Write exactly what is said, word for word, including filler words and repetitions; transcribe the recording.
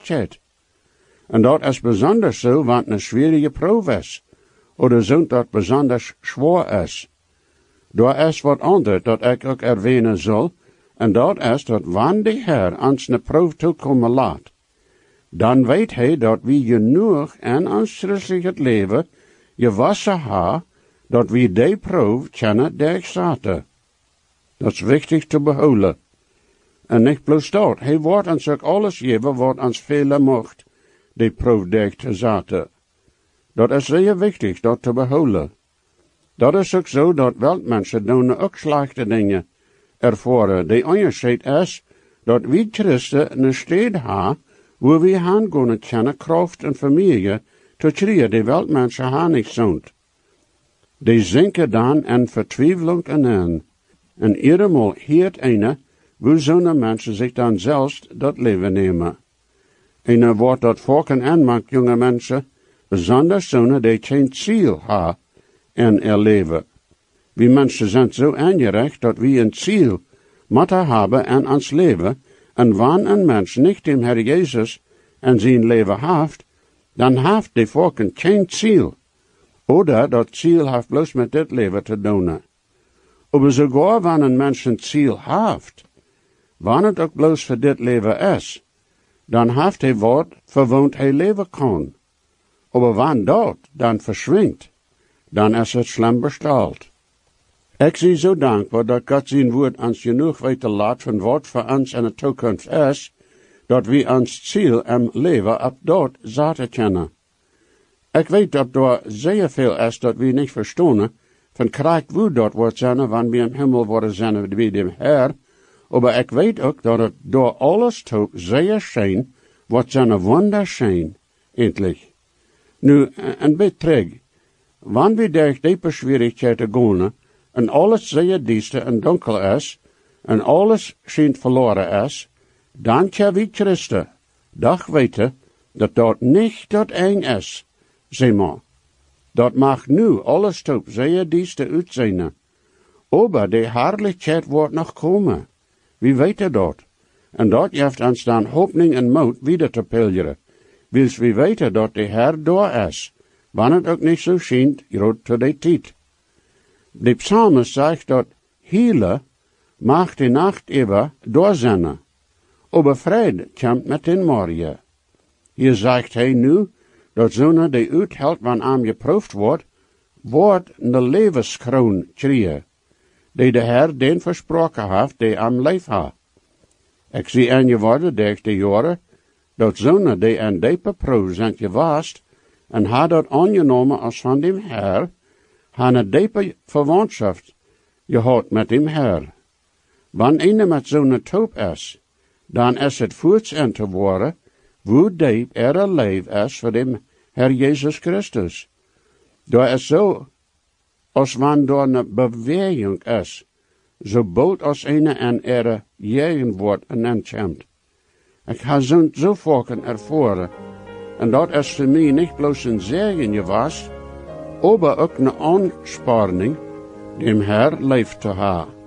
schwierigheid. En dat is besonders zo, want een schwierige proef is, oder zo dat besonders schwer is. Daar is wat anders dat ik ook erwähnen zal, en dat is dat wanneer de Heer ons een proef toekomen laat, dan weet hij dat we genoeg in ons christelijk leven gewassen hebben, dat we die proef kennen durchzaten. Dat is wichtig te behouden. En niet bloos dat, hij wordt ons ook alles geven wat ons velen mocht, die proef durchzaten. Dat is zeer wichtig, dat te behouden. Dat is ook zo dat weltmensen doen ook slechte dingen ervaren. De onderscheid is dat we Christen een stad hebben, waar we gaan kunnen kennen kracht en familie te krijgen die weltmensen hebben niet zoont. Die zinken dan in vertwijfeling en in. En iedermaal heert ene, hoe zo'n mensen zich dan zelfs dat leven nemen. En er wordt dat volken aanmaakt, jonge mensen, besonders zo'n die geen ziel hebben in er leven. We mensen zijn zo aangerecht dat we een ziel moeten hebben in ons leven, en wanneer een mens niet dem Herr Jezus in zijn leven heeft, dan heeft die volken geen ziel. Oder dat ziel heeft bloos met dit leven te doen. Maar sogar wanneer een mens een ziel heeft, wanneer het ook bloos voor dit leven is, dan heeft hij wat verwoond hij leven kan. Maar wanneer dat dan verschwindt, dan is het slim besteld. Ik zie zo dankbaar dat God zijn woord ons genoeg weten laat van wat voor ons in de toekomst is, dat we ons ziel en leven op dat zaten kennen. Ik weet dat er zeer veel is dat we niet verstaan, van krijgt hoe dat wordt zijn, wanneer we in hemel worden zijn bij de Heer, maar ik weet ook dat het door alles toe zeer schijn, wordt zijn wonderschijn, eindelijk. Nu, een beetje terug. Wanneer we durch diepe schwierigheden gaan, en alles zeer duister en donker is, en alles schijnt verloren is, dan kunnen we Christen doch weten dat dat niet dat eng is, zeg maar. Dat mag nu alles tot zeer duister uitzien. Maar de herrlichheid wordt nog komen. Wie weten dat? En dat geeft ons dan hoopning en moed wieder te pilgeren. Wils we weten dat de Heer door is, wanneer het ook niet zo schijnt, groot te de tijd. De psalmist zegt dat Hele mag de nacht even doorzennen, aber vrede komt met den morgen. Hier zegt hij nu, dat zo'n die uithelt wanneer aan geproefd wordt, wordt de levenskroon krijgen, die de Heer den versproken heeft, die am leef ha. Ik zie aan je worden durch de jaren, dat zo'n die een diepe proef zijn gewaast, en ha dat aangenomen als van dem Heer, ha een diepe verwantschap gehad met dem Heer. Wanneer een met zo'n toop is, dan is het voorts in te worden, hoe diep er een leven is voor dem Herr Jezus Christus. Daar is zo, als wanneer er een beweging is, zo boot als een en er jegen wordt en entkomt. Ik heb zo'n zo volken ervaren, en dat is voor mij niet bloos een zegen geweest, maar ook een aansporing, dem Herr leef te hebben.